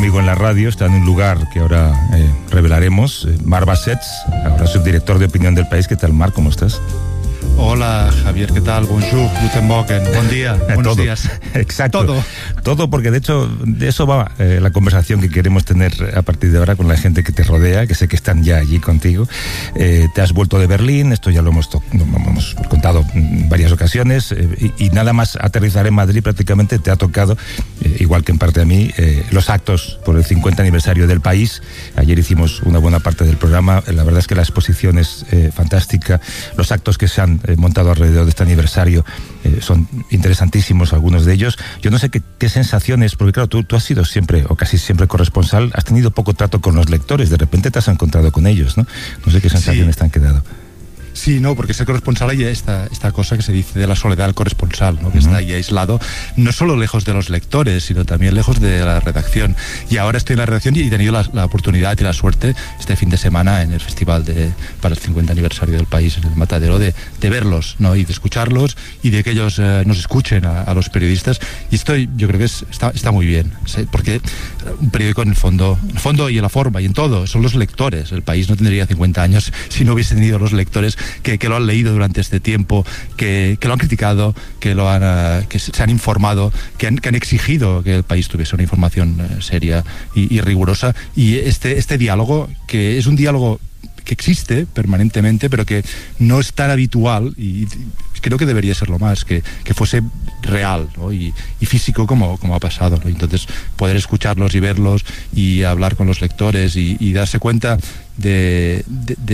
conmigo en la radio, está en un lugar que ahora revelaremos, Marc Bassets, ahora subdirector de opinión del País. ¿Qué tal, Marc? ¿Cómo estás? Hola, Javier, ¿qué tal? Bonjour, guten Morgen, buen día, buenos días. Exacto. Todo, porque de hecho de eso va la conversación que queremos tener a partir de ahora con la gente que te rodea, que sé que están ya allí contigo. Te has vuelto de Berlín, esto ya lo hemos contado en varias ocasiones, y nada más aterrizar en Madrid prácticamente te ha tocado, igual que en parte a mí, los actos por el 50 aniversario del País. Ayer hicimos una buena parte del programa, la verdad es que la exposición es fantástica, los actos que se han montado alrededor de este aniversario son interesantísimos, algunos de ellos. Yo no sé qué sensaciones, porque claro, tú has sido siempre o casi siempre corresponsal, has tenido poco trato con los lectores, de repente te has encontrado con ellos, ¿no? No sé qué sensaciones te han quedado. Sí, no, porque ser corresponsal hay esta cosa que se dice de la soledad del corresponsal, ¿no? Que está ahí aislado, no solo lejos de los lectores, sino también lejos de la redacción. Y ahora estoy en la redacción y he tenido la oportunidad y la suerte este fin de semana en el festival para el 50 aniversario del País, en el Matadero, de verlos, ¿no? Y de escucharlos y de que ellos nos escuchen a los periodistas. Y esto yo creo que está muy bien, ¿sí? Porque un periódico en el fondo y en la forma y en todo son los lectores. El País no tendría 50 años si no hubiese tenido los lectores que lo han leído durante este tiempo, que lo han criticado, que se han informado, que han exigido que el País tuviese una información seria y rigurosa. Y este diálogo, que es un diálogo que existe permanentemente, pero que no es tan habitual, y creo que debería serlo más, que fuese real, ¿no? y físico como ha pasado, ¿no? Entonces poder escucharlos y verlos y hablar con los lectores y darse cuenta de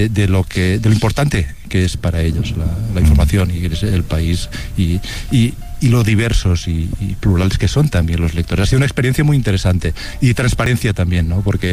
lo importante que es para ellos la información y el País y lo diversos y plurales que son también los lectores. Ha sido una experiencia muy interesante y transparencia también, ¿no? Porque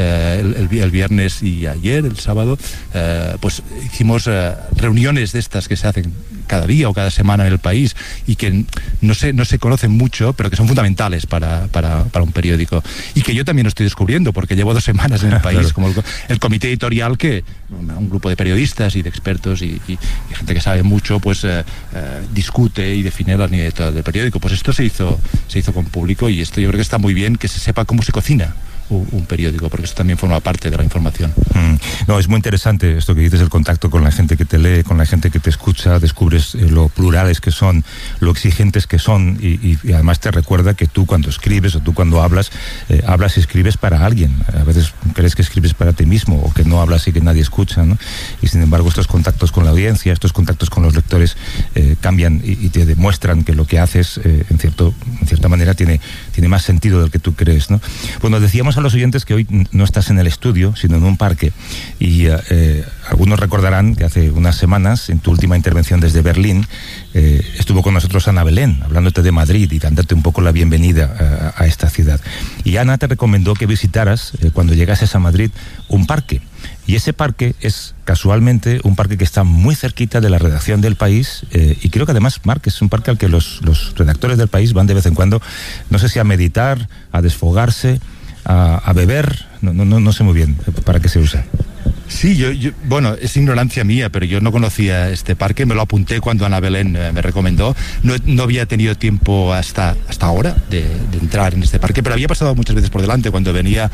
el viernes y ayer, el sábado, pues hicimos reuniones de estas que se hacen cada día o cada semana en el País y que no se conocen mucho, pero que son fundamentales para un periódico, y que yo también estoy descubriendo porque llevo 2 semanas en el País. Claro. Como el comité editorial, que un grupo de periodistas y de expertos y gente que sabe mucho, pues discute y define la línea editorial del periódico. Pues esto se hizo con público, y esto yo creo que está muy bien, que se sepa cómo se cocina un periódico, porque eso también forma parte de la información. No, es muy interesante esto que dices, el contacto con la gente que te lee, con la gente que te escucha, descubres lo plurales que son, lo exigentes que son, y además te recuerda que tú cuando escribes o tú cuando hablas y escribes para alguien. A veces crees que escribes para ti mismo o que no hablas y que nadie escucha, ¿no? Y sin embargo estos contactos con la audiencia, estos contactos con los lectores cambian y te demuestran que lo que haces en cierta manera tiene más sentido del que tú crees, ¿no? Bueno, decíamos a los oyentes que hoy no estás en el estudio, sino en un parque, y algunos recordarán que hace unas semanas, en tu última intervención desde Berlín, estuvo con nosotros Ana Belén, hablándote de Madrid y dándote un poco la bienvenida a esta ciudad. Y Ana te recomendó que visitaras, cuando llegases a Madrid, un parque. Y ese parque es casualmente un parque que está muy cerquita de la redacción del País, y creo que además, Marc, es un parque al que los redactores del País van de vez en cuando, no sé si a meditar, a desfogarse, a beber, no sé muy bien para qué se usa. Sí, bueno, es ignorancia mía, pero yo no conocía este parque, me lo apunté cuando Ana Belén me recomendó. No había tenido tiempo hasta ahora de entrar en este parque, pero había pasado muchas veces por delante cuando venía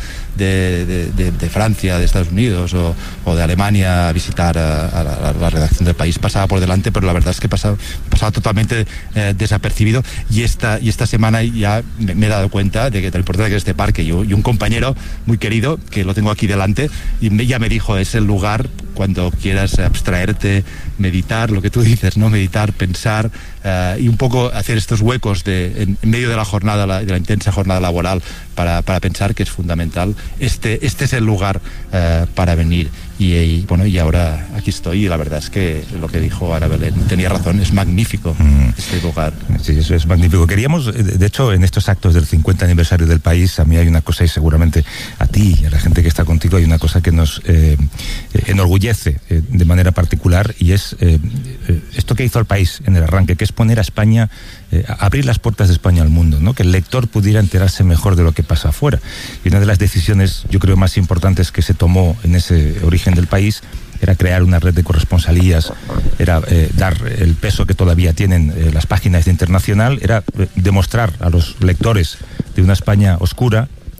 de Francia, de Estados Unidos o de Alemania a visitar a la redacción del País. Pasaba por delante, pero la verdad es que pasaba totalmente desapercibido, y esta semana ya me he dado cuenta de que tan importante que es este parque, y un compañero muy querido, que lo tengo aquí delante, y ya me dijo, es el lugar cuando quieras abstraerte, meditar, lo que tú dices, ¿no? Meditar, pensar, y un poco hacer estos huecos en medio de la jornada, de la intensa jornada laboral, para pensar que es fundamental. Este es el lugar para venir. Y bueno, y ahora aquí estoy, y la verdad es que lo que dijo Ana Belén tenía razón, es magnífico este lugar. Sí, eso es magnífico. Queríamos, de hecho, en estos actos del 50 aniversario del País, a mí hay una cosa, y seguramente a ti y a la gente que está contigo, hay una cosa que nos enorgullece de manera particular, y es esto que hizo el País en el arranque, que es poner a España, abrir las puertas de España al mundo, ¿no? Que el lector pudiera enterarse mejor de lo que pasa afuera. Y una de las decisiones, yo creo, más importantes que se tomó en ese origen del País era crear una red de corresponsalías, era dar el peso que todavía tienen las páginas de Internacional, era demostrar a los lectores de una España oscura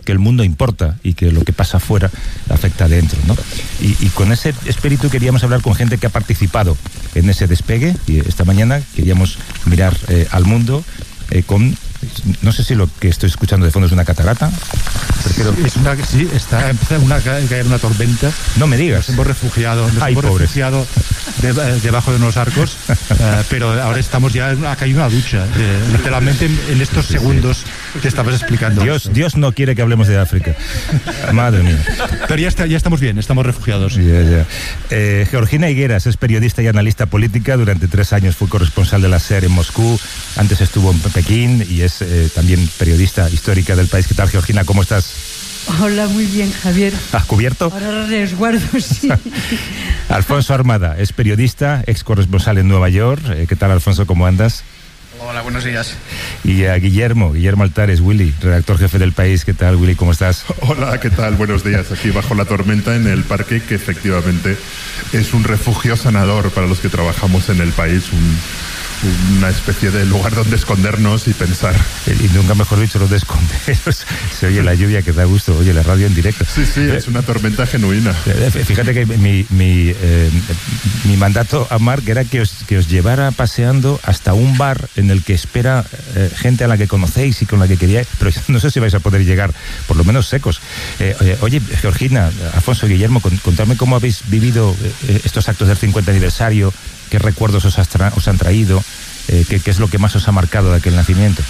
que el mundo importa y que lo que pasa afuera afecta adentro, ¿no? Y con ese espíritu queríamos hablar con gente que ha participado en ese despegue, y esta mañana queríamos mirar al mundo con... No sé si lo que estoy escuchando de fondo es una catarata. Sí, está empezando a caer una tormenta. No me digas. Nos hemos refugiado debajo de unos arcos, pero ahora estamos ya, ha caído una ducha, literalmente en estos segundos que estabas explicando. Dios no quiere que hablemos de África. Madre mía. Pero ya estamos bien, estamos refugiados. Georgina Higueras es periodista y analista política. Durante 3 años fue corresponsal de la SER en Moscú. Antes estuvo en Pekín y es también periodista histórica del país. ¿Qué tal, Georgina? ¿Cómo estás? Hola, muy bien, Javier. ¿Has cubierto? Ahora resguardo, sí. Alfonso Armada es periodista, ex corresponsal en Nueva York. ¿Qué tal, Alfonso? ¿Cómo andas? Hola, buenos días. Y a Guillermo Altares, Willy, redactor jefe del País. ¿Qué tal, Willy? ¿Cómo estás? Hola, ¿qué tal? Buenos días. Aquí bajo la tormenta en el parque, que efectivamente es un refugio sanador para los que trabajamos en el país, una especie de lugar donde escondernos y pensar. Y nunca mejor dicho, los de esconderos. Se oye la lluvia, que da gusto. Oye, la radio en directo. Sí, es una tormenta genuina. Fíjate que mi mandato a Marc era que os llevara paseando hasta un bar en el que espera gente a la que conocéis y con la que queríais, pero no sé si vais a poder llegar, por lo menos secos. Oye, Georgina, Alfonso, Guillermo, contadme cómo habéis vivido estos actos del 50 aniversario. ¿Qué recuerdos os han traído? ¿Qué es lo que más os ha marcado de aquel nacimiento?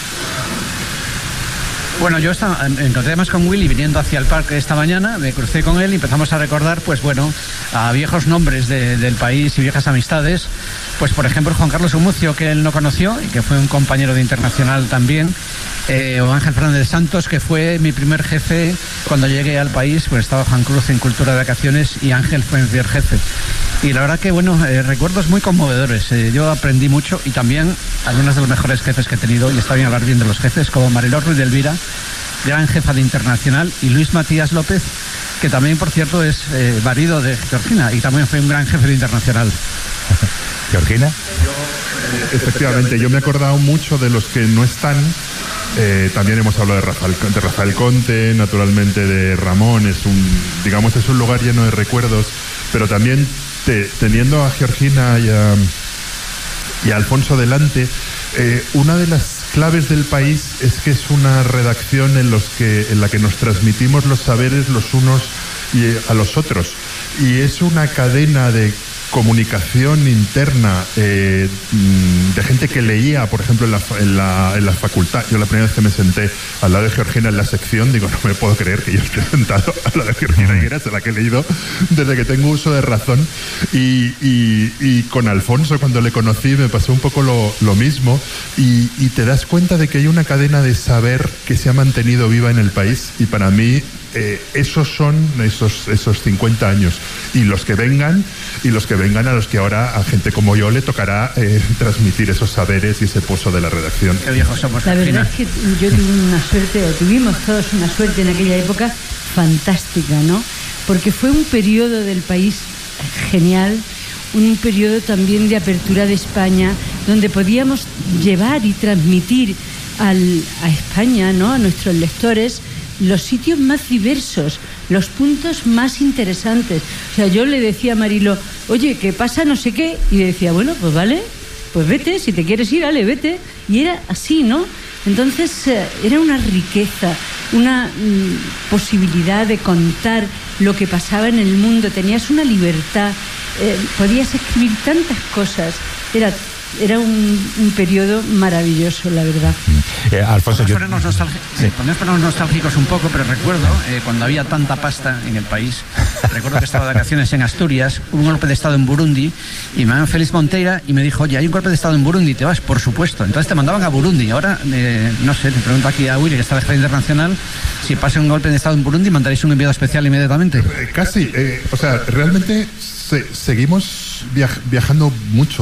Bueno, yo encontré además con Willy viniendo hacia el parque esta mañana, me crucé con él y empezamos a recordar, pues bueno, a viejos nombres del país y viejas amistades. Pues por ejemplo Juan Carlos Umucio, que él no conoció y que fue un compañero de Internacional también, o Ángel Fernández Santos, que fue mi primer jefe cuando llegué al país, pues estaba Juan Cruz en Cultura de Vacaciones y Ángel fue mi primer jefe. Y la verdad que, bueno, recuerdos muy conmovedores. Yo aprendí mucho y también algunos de los mejores jefes que he tenido, y está bien hablar bien de los jefes, como Mariló Ruiz de Elvira, gran jefa de Internacional, y Luis Matías López, que también, por cierto, es marido de Georgina y también fue un gran jefe de Internacional. ¿Georgina? Efectivamente, yo me he acordado mucho de los que no están. También hemos hablado de Rafael Conte, naturalmente de Ramón. Es un lugar lleno de recuerdos, pero también teniendo a Georgina y a Alfonso delante, una de las claves del país es que es una redacción en la que nos transmitimos los saberes los unos a los otros, y es una cadena de comunicación interna de gente que leía, por ejemplo, en la facultad. Yo la primera vez que me senté al lado de Georgina en la sección, digo, no me puedo creer que yo esté sentado al lado de Georgina Higueras, de la que he leído desde que tengo uso de razón. Y con Alfonso, cuando le conocí, me pasó un poco lo mismo, y te das cuenta de que hay una cadena de saber que se ha mantenido viva en el país, y para mí esos son esos 50 años, y los que vengan a los que ahora a gente como yo le tocará transmitir esos saberes y ese pozo de la redacción. Qué viejos somos. La verdad es que yo tuve una suerte, o tuvimos todos una suerte en aquella época fantástica, ¿no? Porque fue un periodo del país genial, un periodo también de apertura de España, donde podíamos llevar y transmitir a España, ¿no?, a nuestros lectores, los sitios más diversos, los puntos más interesantes. O sea, yo le decía a Marilo, oye, ¿qué pasa? No sé qué. Y le decía, bueno, pues vale, pues vete, si te quieres ir, dale, vete. Y era así, ¿no? Entonces era una riqueza, una posibilidad de contar lo que pasaba en el mundo. Tenías una libertad, podías escribir tantas cosas. Era un periodo maravilloso, la verdad. Alfonso, podemos ponernos nostálgicos un poco, pero recuerdo cuando había tanta pasta en el país. Recuerdo que estaba de vacaciones en Asturias, hubo un golpe de Estado en Burundi, y me llaman Félix Monteira y me dijo, oye, hay un golpe de Estado en Burundi, ¿te vas? Por supuesto. Entonces te mandaban a Burundi. Ahora, no sé, te pregunto aquí a Willy, que está de jefe internacional, si pasa un golpe de Estado en Burundi, ¿mandaréis un enviado especial inmediatamente? Casi. O sea, realmente seguimos viajando mucho.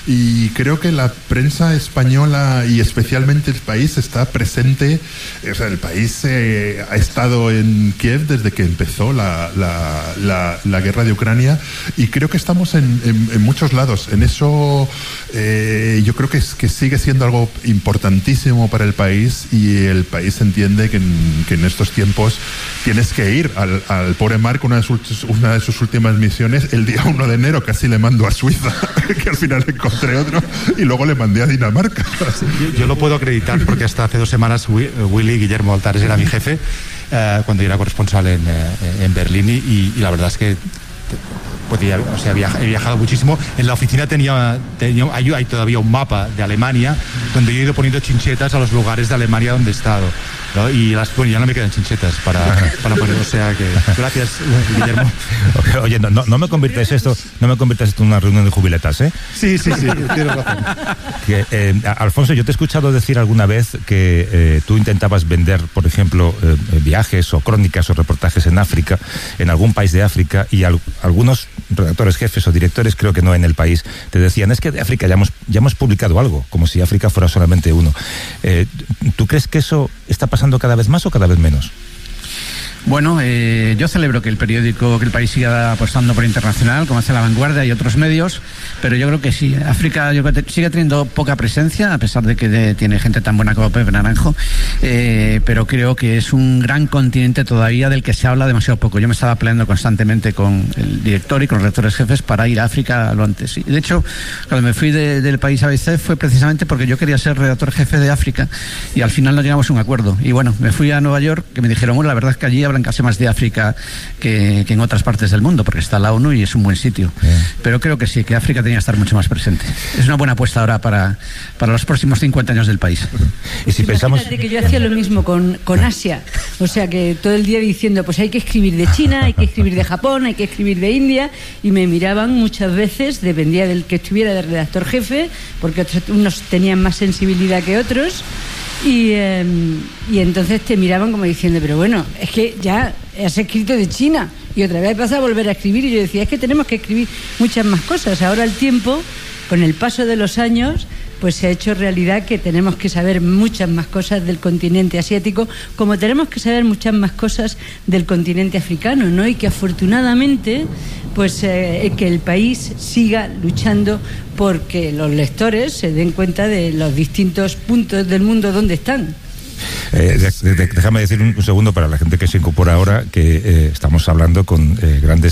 y creo que la prensa española y especialmente el país está presente. O sea, el país ha estado en Kiev desde que empezó la guerra de Ucrania, y creo que estamos en muchos lados. En eso yo creo que sigue siendo algo importantísimo para el país, y el país entiende que en estos tiempos tienes que ir al pobre Marc. Una de sus últimas misiones, el día 1 de enero casi le mando a Suiza, que al final encontré otro, y luego le mandé a Dinamarca. Yo lo puedo acreditar porque hasta hace 2 semanas Willy Guillermo Altares era mi jefe cuando yo era corresponsal en Berlín, y la verdad es que he viajado muchísimo. En la oficina hay todavía un mapa de Alemania donde yo he ido poniendo chinchetas a los lugares de Alemania donde he estado, ¿no? Y ya no me quedan chinchetas para poner, o sea que gracias, Guillermo. Oye, no me conviertas esto en una reunión de jubiletas, ¿eh? Sí, tienes razón. Alfonso, yo te he escuchado decir alguna vez que tú intentabas vender, por ejemplo, viajes o crónicas o reportajes en África, en algún país de África, y algunos redactores jefes o directores, creo que no en el país, te decían: es que de África ya hemos publicado algo, como si África fuera solamente uno. ¿Tú crees que eso está pasando cada vez más o cada vez menos? Bueno, yo celebro que el país siga apostando por internacional, como hace La Vanguardia y otros medios, pero yo creo que sí, África sigue teniendo poca presencia, a pesar de que tiene gente tan buena como Pepe Naranjo, pero creo que es un gran continente todavía del que se habla demasiado poco. Yo me estaba peleando constantemente con el director y con los redactores jefes para ir a África lo antes. Y de hecho, cuando me fui del país a veces fue precisamente porque yo quería ser redactor jefe de África, y al final no llegamos a un acuerdo. Y bueno, me fui a Nueva York, que me dijeron: bueno, la verdad es que allí hablan casi más de África que en otras partes del mundo, porque está la ONU y es un buen sitio. Pero creo que sí, que África tenía que estar mucho más presente. Es una buena apuesta ahora para los próximos 50 años del país. Y si pensamos que yo hacía lo mismo con Asia, o sea que todo el día diciendo: pues hay que escribir de China, hay que escribir de Japón, hay que escribir de India, y me miraban muchas veces, dependía del que estuviera de redactor jefe, porque unos tenían más sensibilidad que otros. Y entonces te miraban como diciendo: pero bueno, es que ya has escrito de China y otra vez vas a volver a escribir. Y yo decía: es que tenemos que escribir muchas más cosas. Ahora el tiempo, con el paso de los años, pues se ha hecho realidad que tenemos que saber muchas más cosas del continente asiático, como tenemos que saber muchas más cosas del continente africano, ¿no? Y que afortunadamente pues que el país siga luchando porque los lectores se den cuenta de los distintos puntos del mundo donde están. Déjame decir un segundo para la gente que se incorpora ahora que estamos hablando con grandes